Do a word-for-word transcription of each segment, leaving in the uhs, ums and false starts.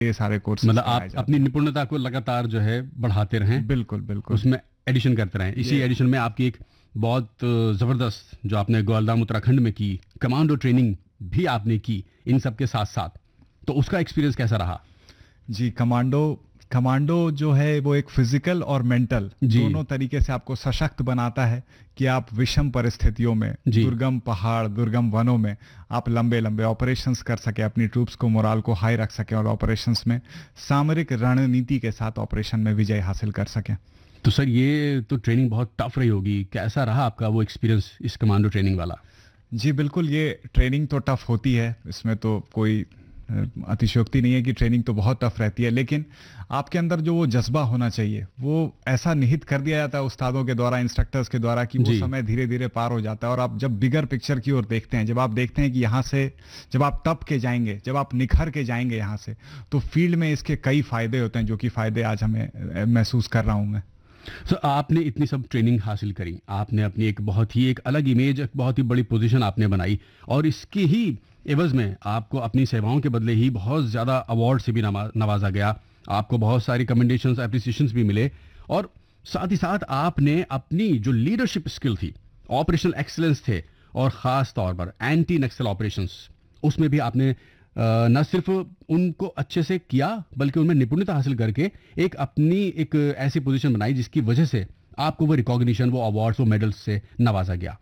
ये सारे कोर्सेज मतलब कराए आप जाते अपनी निपुणता को लगातार जो है बढ़ाते रहें, हैं। बिल्कुल, बिल्कुल। उसमें एडिशन करते रहें। इसी ये एडिशन में आपकी एक बहुत अ, ज़बरदस्त जो आपने ग्वालदाम उत्तराखंड में की, कमांडो ट्रेनिंग भी आपने की इन सब के साथ-साथ, तो उसका एक्सपीरियंस कैसा रहा? जी, कमांडो कमांडो जो है वो एक फिजिकल और मेंटल जी, दोनों तरीके से आपको सशक्त बनाता है कि आप विषम परिस्थितियों में, जी। दुर्गम पहाड़, दुर्गम वनों में आप लंबे-लंबे ऑपरेशंस कर सकें, अपनी ट्रूप्स को मोराल को हाई रख सकें और ऑपरेशंस में सामरिक रणनीति के साथ ऑपरेशन में विजय हासिल कर सकें। तो सर ये तो ट्रेनिंग बहुत टफ रही होगी, कैसा रहा आपका वो एक्सपीरियंस इस कमांडो ट्रेनिंग वाला? जी, बिल्कुल, ये ट्रेनिंग तो टफ होती है, इसमें तो कोई अ, अतिशयोक्ति नहीं है कि ट्रेनिंग तो बहुत टफ रहती है, लेकिन आपके अंदर जो वो जज़्बा होना चाहिए, वो ऐसा निहित कर दिया जाता है उस्तादों के द्वारा, इंस्ट्रक्टर्स के द्वारा कि वो जी। समय धीरे-धीरे पार हो जाता है और आप जब बिगर पिक्चर की ओर देखते हैं, जब आप देखते हैं कि यहाँ से जब आप तप के जाएँगे, जब आप निखर के जाएँगे यहाँ से, तो फील्ड में इसके कई फ़ायदे होते हैं, जो कि फ़ायदे आज हमें अ, महसूस कर रहा हूँ मैं। सो आपने इतनी सब ट्रेनिंग हासिल करी, आपने अपनी एक बहुत ही एक अलग इमेज, एक बहुत ही बड़ी पोजीशन आपने बनाई और इसकी ही एवज में आपको अपनी सेवाओं के बदले ही बहुत ज़्यादा अवार्ड से भी नमा नवाजा गया। आपको बहुत सारी कमेंडेशंस, एप्रिसिएशंस भी मिले और साथ ही साथ आपने अपनी जो लीडरशिप स्किल थी, ऑपरेशनल एक्सीलेंस थे और ख़ास तौर पर एंटी नक्सल ऑपरेशंस, उसमें भी आपने अ, न सिर्फ उनको अच्छे से किया बल्कि उनमें निपुणता हासिल करके एक अपनी एक ऐसी पोजीशन बनाई जिसकी वजह से आपको वो रिकॉग्निशन, वो अवार्ड्स, वो मेडल्स से नवाजा गया।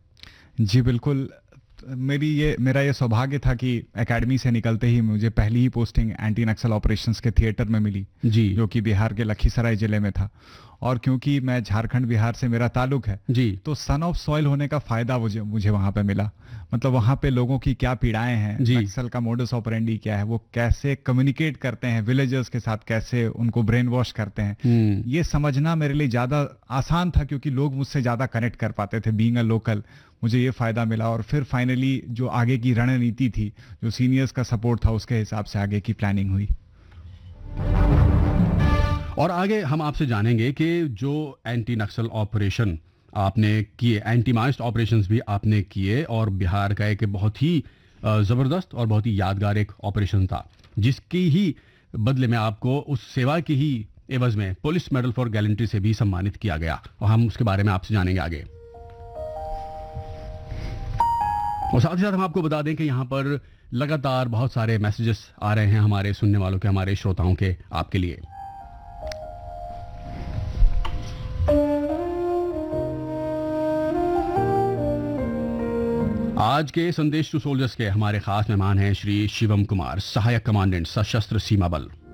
जी, बिल्कुल। मेरी ये मेरा ये सौभाग्य था कि एकेडमी से निकलते ही मुझे पहली ही पोस्टिंग एंटी नक्सल ऑपरेशंस के थिएटर में मिली, जी, जो कि बिहार के लखीसराय ज़िले में था। और क्योंकि मैं झारखंड, बिहार से मेरा ताल्लुक है, जी, तो सन ऑफ सॉइल होने का फ़ायदा मुझे मुझे वहाँ पे मिला। मतलब वहाँ पे लोगों की क्या पीड़ाएँ हैं, जी। नक्सल का मोडस ऑपरेंडी क्या है, वो कैसे कम्युनिकेट करते हैं, विलेजर्स के साथ कैसे उनको ब्रेन वॉश करते हैं, हुँ। ये समझना मेरे लिए ज़्यादा आसान था क्योंकि लोग मुझसे ज़्यादा कनेक्ट कर पाते थे बीइंग अ लोकल। मुझे ये फ़ायदा मिला और फिर फाइनली जो आगे की रणनीति थी, जो सीनियर्स का सपोर्ट था, उसके हिसाब से आगे की प्लानिंग हुई। और आगे हम आपसे जानेंगे कि जो एंटी नक्सल ऑपरेशन आपने किए, एंटी माइस्ट ऑपरेशंस भी आपने किए और बिहार का एक बहुत ही अ, ज़बरदस्त और बहुत ही यादगार एक ऑपरेशन था, जिसकी ही बदले में आपको उस सेवा की ही एवज़ में पुलिस मेडल फॉर गैलेंट्री से भी सम्मानित किया गया और हम उसके बारे में आपसे जानेंगे आगे। और साथ ही साथ हम आपको बता दें कि यहाँ पर लगातार बहुत सारे मैसेजेस आ रहे हैं हमारे सुनने वालों के, हमारे श्रोताओं के, आपके लिए। आज के संदेश टू सोल्जर्स के हमारे खास मेहमान हैं श्री शिवम कुमार, सहायक कमांडेंट सशस्त्र सीमा बल।